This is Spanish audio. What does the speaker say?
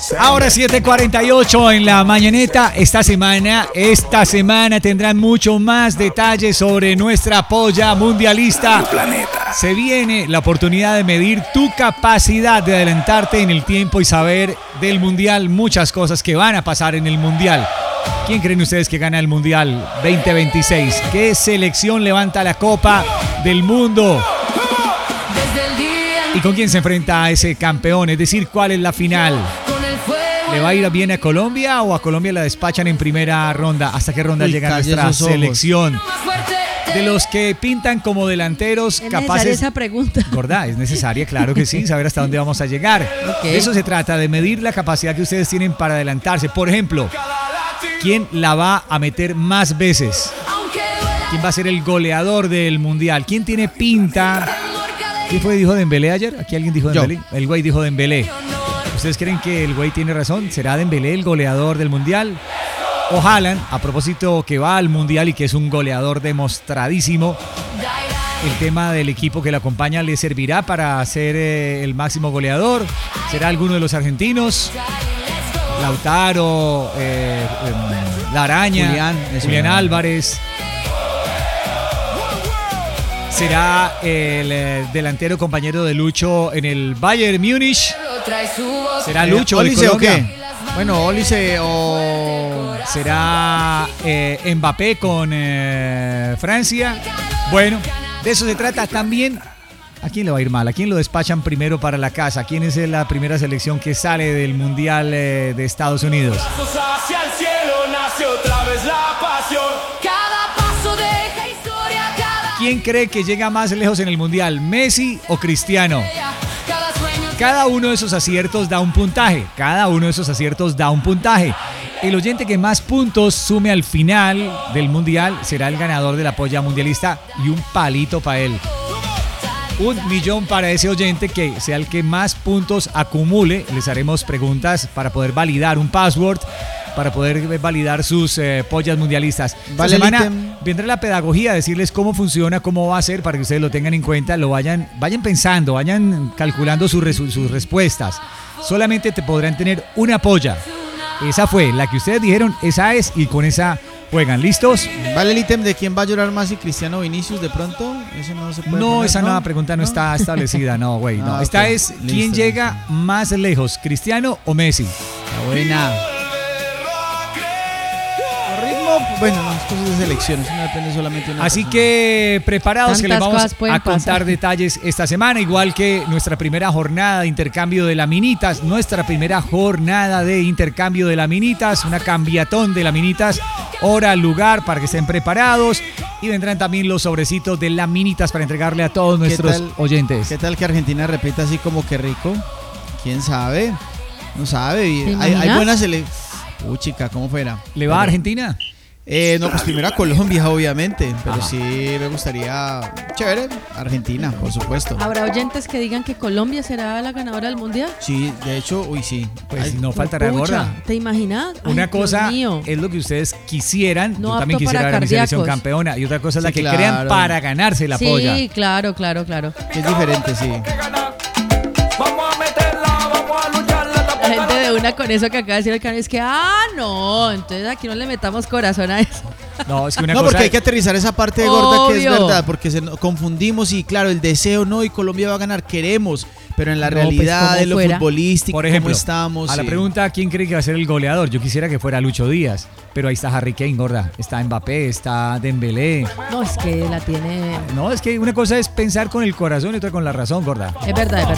Ahora 7:48 en la mañaneta. Esta semana tendrán mucho más detalles sobre nuestra polla mundialista. Se viene la oportunidad de medir tu capacidad de adelantarte en el tiempo y saber del mundial muchas cosas que van a pasar en el mundial. ¿Quién creen ustedes que gana el mundial 2026? ¿Qué selección levanta la Copa del Mundo? ¿Y con quién se enfrenta a ese campeón? Es decir, ¿cuál es la final? ¿Le va a ir bien a Colombia o a Colombia la despachan en primera ronda? ¿Hasta qué ronda llega nuestra selección? De los que pintan como delanteros ¿Es capaces... necesaria esa pregunta? ¿Gorda? Es necesaria, claro que sí, saber hasta dónde vamos a llegar. Okay. De eso se trata, de medir la capacidad que ustedes tienen para adelantarse. Por ejemplo, ¿quién la va a meter más veces? ¿Quién va a ser el goleador del mundial? ¿Quién tiene pinta? ¿Quién fue que dijo Dembélé ayer? ¿Aquí alguien dijo Dembélé? El güey dijo Dembélé. ¿Ustedes creen que el güey tiene razón? ¿Será Dembélé el goleador del mundial? O Haaland, a propósito que va al mundial y que es un goleador demostradísimo, el tema del equipo que le acompaña le servirá para ser el máximo goleador. ¿Será alguno de los argentinos? Lautaro, La Araña, Julián Álvarez. ¿Será el delantero compañero de Lucho en el Bayern Múnich? ¿Será Lucho de Colombia? ¿O qué? Bueno, Olise o... ¿Será Mbappé con Francia? Bueno, de eso se trata también. ¿A quién le va a ir mal? ¿A quién lo despachan primero para la casa? ¿Quién es la primera selección que sale del Mundial de Estados Unidos? Hacia el cielo nace otra vez la pasión. Cada paso deja historia. ¿Quién cree que llega más lejos en el Mundial? ¿Messi o Cristiano? Cada uno de esos aciertos da un puntaje. El oyente que más puntos sume al final del Mundial será el ganador de la polla mundialista y un palito para él. 1 millón para ese oyente que sea el que más puntos acumule. Les haremos preguntas para poder validar un password, para poder validar sus pollas mundialistas. Esta semana vendrá la pedagogía, decirles cómo funciona, cómo va a ser, para que ustedes lo tengan en cuenta, lo vayan pensando, vayan calculando sus respuestas. Solamente te podrán tener una polla. Esa fue la que ustedes dijeron, esa es, y con esa juegan. ¿Listos? ¿Vale el ítem de quién va a llorar más, si Cristiano o Vinicius de pronto? Eso no se puede No, poner, esa nueva pregunta no está establecida, no, güey. No. Ah, Esta okay. es, ¿quién llega más lejos, Cristiano o Messi? Está buena. Ritmo, bueno, no, es cosas de selección, eso no depende solamente de una Así persona. que preparados, que les vamos a contar pasar detalles esta semana, igual que nuestra primera jornada de intercambio de laminitas, una cambiatón de laminitas, hora, lugar, para que estén preparados, y vendrán también los sobrecitos de laminitas para entregarle a todos nuestros oyentes. ¿Qué tal que Argentina repita así como que rico? ¿Quién sabe? No sabe. Hay buenas chica, ¿cómo fuera? ¿Le va a Argentina? No, pues primero a Colombia, obviamente. Pero sí me gustaría. Chévere, Argentina, por supuesto. ¿Habrá oyentes que digan que Colombia será la ganadora del mundial? Sí, de hecho, sí. Pues no faltará gorda. ¿Te imaginas? Una cosa es lo que ustedes quisieran. No, yo también quisiera ver a mi selección campeona. Y otra cosa es la que crean para ganarse la polla. Sí, claro. Es diferente, sí. La gente de una con eso que acaba de decir el canal es que, no, entonces aquí no le metamos corazón a eso. No, es que una no, cosa... porque hay que aterrizar esa parte de gorda que es Obvio. verdad, porque confundimos y claro, el deseo no, y Colombia va a ganar, queremos, pero en la realidad pues, de lo fuera. futbolístico, por ejemplo, cómo estamos. A la pregunta, ¿quién cree que va a ser el goleador? Yo quisiera que fuera Lucho Díaz, pero ahí está Harry Kane, gorda, está Mbappé, está Dembélé. No, es que la tiene... No, es que una cosa es pensar con el corazón y otra con la razón, gorda. Es verdad.